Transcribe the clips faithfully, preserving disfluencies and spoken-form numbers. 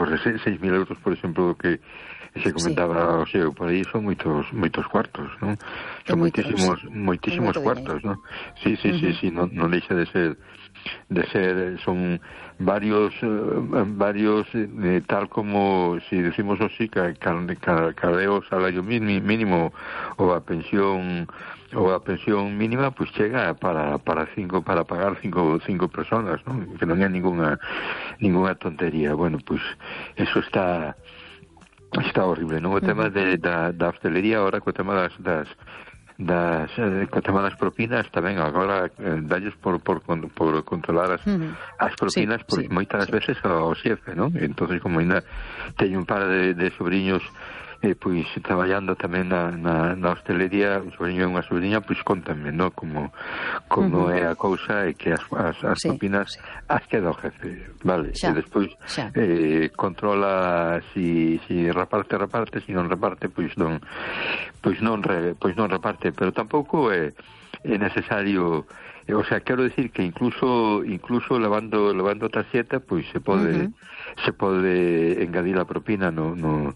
os seis mil euros, por exemplo, que se comentaba, sí. O sea, por aí son moitos moitos cuartos, non? Son moitísimos moitísimos cuartos, non? Sí, sí, uh-huh. sí, sí, non, non deixa de ser de ser, son varios eh, varios eh, tal como si decimos así, cadeo salario mínimo ou a pensión ou a pensión mínima, pues chega para para cinco para pagar cinco cinco personas, ¿no? Que non é ninguna ninguna tontería. Bueno, pues eso está está horrible, ¿no? O tema de da, da hostelería ahora, co tema das das das eh, co tema das propinas tamén agora eh, dalles por, por por controlar as, uh-huh. as propinas, sí, por sí, moitas sí. veces ao xefe, non? Entonces, como ainda teño un par de, de sobrinhos eh, pois traballando tamén na, na, na hostelería, un sobrinho e unha sobrinha, pois contanme, non? Como como uh-huh. é a cousa e que as, as, as sí, propinas sí. as queda o jefe, vale? Xa, e despois eh, controla si, si reparte, reparte, si non reparte, pois non pois non re, pois non reparte, pero tampouco é, é necesario. O sea, quero decir que incluso incluso levando levando tarxeta, pois se pode uh-huh. se pode engadir a propina no no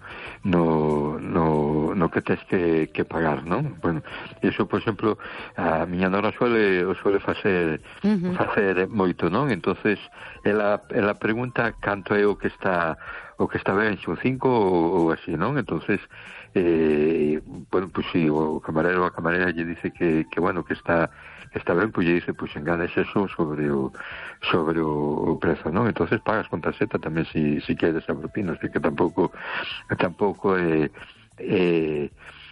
no no, no que tes que, que pagar, non? Bueno, eso, por exemplo, a miña nora suele o suele facer uh-huh. facer moito, non? Entonces, ela ela pregunta canto é o que está o que está ben, se un cinco ou, ou así, non? Entonces, eh, bueno, pues si sí, o camarero ou a camarera lle dice que que bueno, que está está ben, pois lle dice, pois enganes eso sobre o sobre o, o prezo, non? Entonces pagas con tarxeta tamén si, si queres a propina, así que tampouco tampouco é é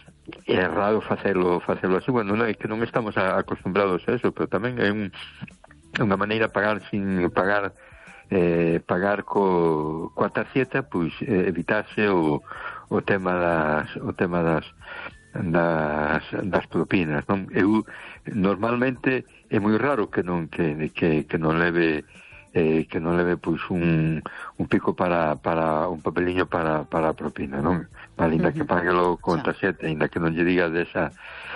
é raro facelo facelo así. Bueno, non é que non estamos acostumbrados a eso, pero tamén é un, unha maneira de pagar sin pagar eh, pagar co coa tarxeta, pois eh, evitarse o o tema das o tema das das, das propinas, non? Eu normalmente é moi raro que non que, que, que non leve eh, que non leve pois un, un pico para, para un papeliño para, para a propina, non? Vale, ainda que paguelo con tarxeta, ainda que non lle diga desa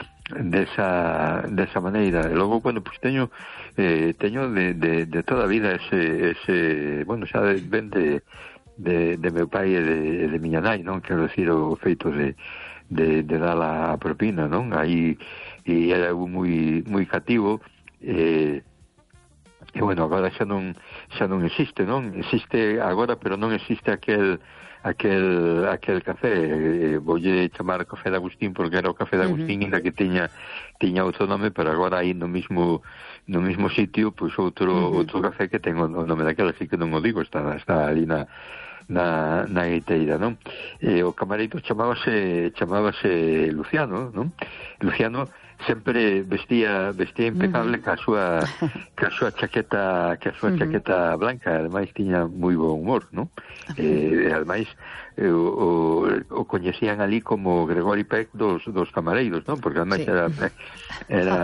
desa desa maneira. E logo, bueno, pois teño eh, teño de, de, de toda a vida ese, ese bueno, xa ven de de, de meu pai e de, de miña nai, non? Quero decir, o feito de de, de dar a propina, non? Aí e era algo moi moi cativo, e e bueno, agora xa non xa non existe, non? Existe agora, pero non existe aquel aquel aquel café, eh, voulle chamar café de Agustín porque era o café de Agustín, uh-huh. ainda que tiña tiña outro nome, pero agora aí no mismo no mismo sitio, pois outro uh-huh. outro café que ten o nome daquela, así que non o digo, está está ali na na, na guiteira, non? E o camareiro chamábase chamábase Luciano, non? Luciano sempre vestía vestía impecable, uh-huh. ca súa ca súa chaqueta, ca súa uh-huh. chaqueta blanca, ademais tiña moi bo humor, non? Uh-huh. E ademais eh, o, o coñecían ali como Gregory Peck dos dos camareiros, non? Porque ademais sí. era era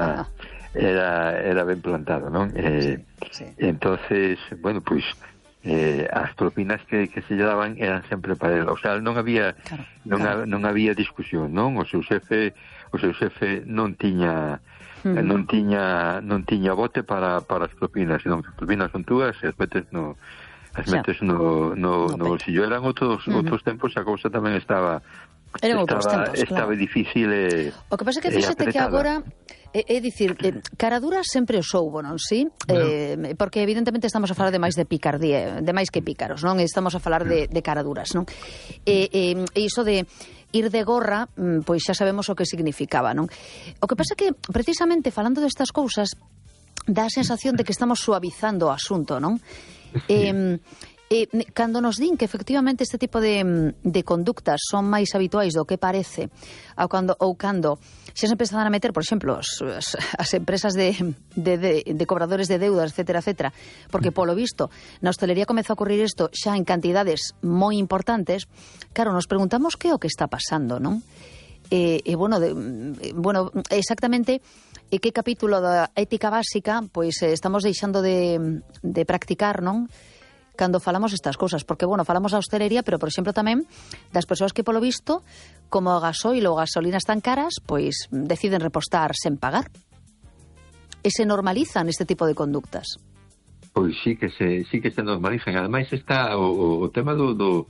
era era ben plantado, non? Eh, sí, sí. Entonces, bueno, pois pues, eh, as propinas que, que se lle daban eran sempre para ele, o sea, non había claro, non, claro. A, non había discusión, non? O seu xefe o seu xefe non tiña mm. non tiña non tiña bote para, para as propinas, senón que as propinas son túas e as metes no as metes no, no, no, no bolsillo. Eran outros mm-hmm. outros tempos, a cousa tamén estaba Eran estaba, tempos, estaba claro. difícil e, o que pasa é que fíxate que agora é, é dicir, eh, caraduras sempre os houbo, non si? Bueno. Eh, porque evidentemente estamos a falar de máis de picardía, de máis que pícaros, non? Estamos a falar de, de caraduras, non? E, e, e iso de ir de gorra, pois xa sabemos o que significaba, non? O que pasa é que, precisamente, falando destas cousas, dá a sensación de que estamos suavizando o asunto, non? Eh, Eh, cando nos din que efectivamente este tipo de, de conductas son máis habituais do que parece, ou cando, ou cando xa se empezan a meter, por exemplo, as, as empresas de, de, de, de cobradores de deudas, etcétera, etcétera, porque polo visto na hostelería comeza a ocurrir isto xa en cantidades moi importantes, claro, nos preguntamos que é o que está pasando, non? E, e bueno, de, bueno, exactamente e que capítulo da ética básica pois estamos deixando de, de practicar, non? Cando falamos estas cousas, porque, bueno, falamos da hostelería, pero, por exemplo, tamén das persoas que, polo visto, como o gasoil ou gasolina están caras, pois deciden repostar sen pagar. E se normalizan este tipo de conductas. Pois sí que se sí que se normalizan. Ademais está o, o tema do, do